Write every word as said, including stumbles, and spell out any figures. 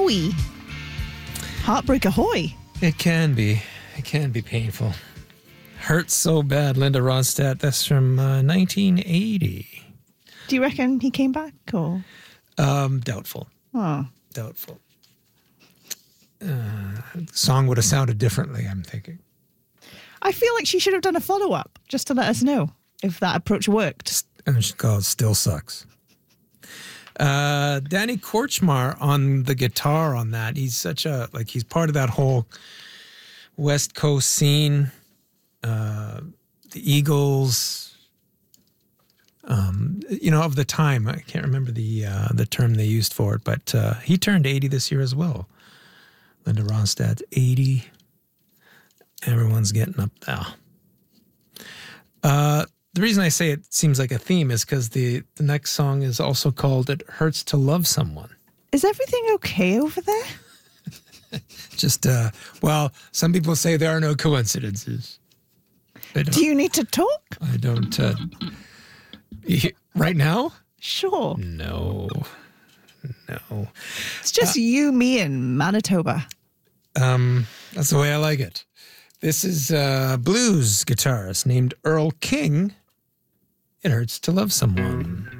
Ahoy. Heartbreak ahoy. It can be. It can be painful. Hurts so bad, Linda Ronstadt. That's from uh, nineteen eighty. Do you reckon he came back or? Um, doubtful. Oh. Doubtful. Uh, the song would have sounded differently, I'm thinking. I feel like she should have done a follow-up just to let us know if that approach worked. And it's called Still Sucks. Uh, Danny Korchmar on the guitar on that. He's such a, like, he's part of that whole West Coast scene. Uh, the Eagles, um, you know, of the time. I can't remember the uh, the term they used for it, but uh, he turned eighty this year as well. Linda Ronstadt's eighty. Everyone's getting up there. Uh, the reason I say it seems like a theme is because the, the next song is also called It Hurts to Love Someone. Is everything okay over there? Just, uh, well, some people say there are no coincidences. Do you need to talk? I don't. Uh, right now? Sure. No. No. It's just uh, you, me, and Manitoba. Um, that's the way I like it. This is a blues guitarist named Earl King. It Hurts to Love Someone.